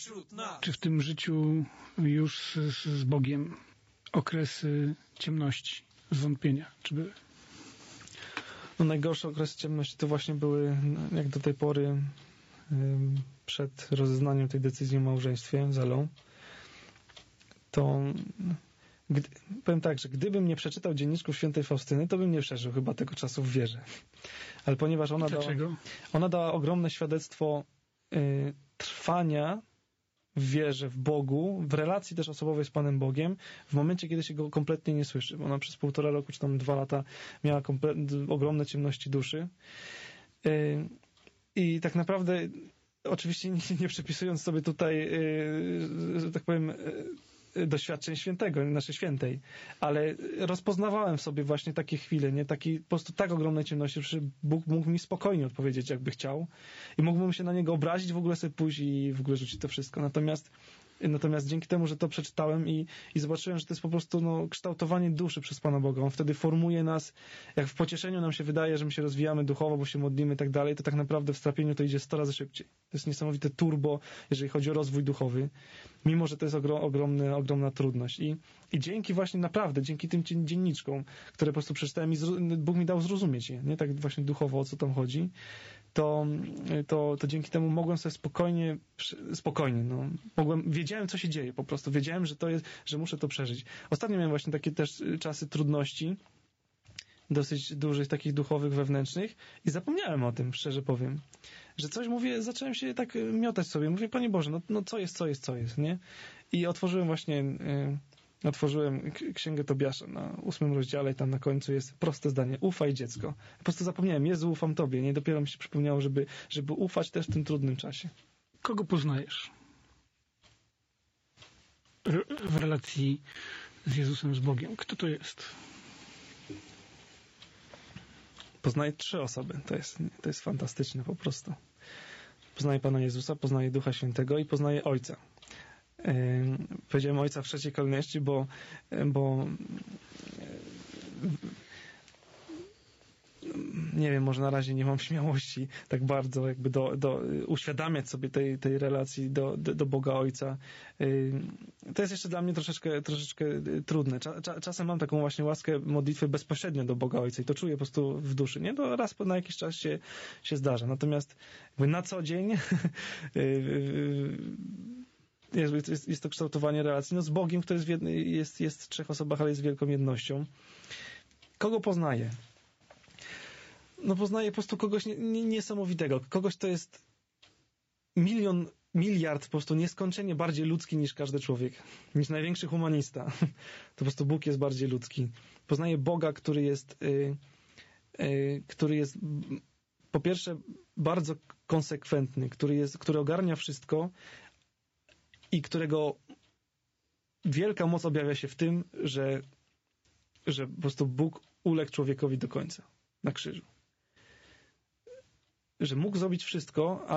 wśród nas. Czy w tym życiu już z Bogiem okresy ciemności, zwątpienia, czy były? No najgorsze okresy ciemności to właśnie były, jak do tej pory, przed rozeznaniem tej decyzji o małżeństwie z Elą. To powiem tak, że gdybym nie przeczytał dzienniczków świętej Faustyny, to bym nie przeżył chyba tego czasu w wierze. Ale ponieważ ona dała ogromne świadectwo trwania w wierze, w Bogu, w relacji też osobowej z Panem Bogiem, w momencie, kiedy się go kompletnie nie słyszy. Bo ona przez 1,5 roku, czy tam 2 lata miała ogromne ciemności duszy. I tak naprawdę, oczywiście nie przypisując sobie tutaj, że tak powiem, doświadczeń świętego, naszej świętej, ale rozpoznawałem w sobie właśnie takie chwile, nie? Taki, po prostu tak ogromnej ciemności, że Bóg mógł mi spokojnie odpowiedzieć, jakby chciał i mógłbym się na niego obrazić, w ogóle sobie pójść i w ogóle rzucić to wszystko. Natomiast dzięki temu, że to przeczytałem i zobaczyłem, że to jest po prostu kształtowanie duszy przez Pana Boga. On wtedy formuje nas, jak w pocieszeniu nam się wydaje, że my się rozwijamy duchowo, bo się modlimy i tak dalej, to tak naprawdę w strapieniu to idzie 100 razy szybciej. To jest niesamowite turbo, jeżeli chodzi o rozwój duchowy, mimo że to jest ogromna trudność. I dzięki właśnie naprawdę, dzięki tym dzienniczkom, które po prostu przeczytałem i Bóg mi dał zrozumieć je, nie tak właśnie duchowo, o co tam chodzi, to dzięki temu mogłem sobie spokojnie, wiedziałem, co się dzieje po prostu, wiedziałem, że muszę to przeżyć. Ostatnio miałem właśnie takie też czasy trudności, dosyć dużych, takich duchowych, wewnętrznych i zapomniałem o tym, szczerze powiem, że coś mówię, zacząłem się tak miotać sobie, mówię, Panie Boże, co jest, nie? I otworzyłem Księgę Tobiasza na 8 rozdziale i tam na końcu jest proste zdanie: ufaj, dziecko. Po prostu zapomniałem, Jezu, ufam Tobie. Nie, dopiero mi się przypomniało, żeby ufać też w tym trudnym czasie. Kogo poznajesz w relacji z Jezusem, z Bogiem? Kto to jest? Poznaję 3 osoby. To jest fantastyczne po prostu. Poznaję Pana Jezusa, poznaję Ducha Świętego i poznaję Ojca. Powiedziałem Ojca w trzeciej kolejności, bo nie wiem, może na razie nie mam śmiałości tak bardzo jakby uświadamiać sobie tej relacji do Boga Ojca. To jest jeszcze dla mnie troszeczkę trudne. Czasem mam taką właśnie łaskę modlitwy bezpośrednio do Boga Ojca i to czuję po prostu w duszy. Nie? To raz na jakiś czas się zdarza. Natomiast jakby na co dzień jest to kształtowanie relacji z Bogiem, który jest w 3 osobach, ale jest wielką jednością. Kogo poznaję? Poznaję po prostu kogoś niesamowitego. Kogoś, kto jest miliard po prostu nieskończenie bardziej ludzki niż każdy człowiek. Niż największy humanista. To po prostu Bóg jest bardziej ludzki. Poznaję Boga, który jest po pierwsze bardzo konsekwentny, który ogarnia wszystko i którego wielka moc objawia się w tym, że po prostu Bóg uległ człowiekowi do końca na krzyżu. Że mógł zrobić wszystko,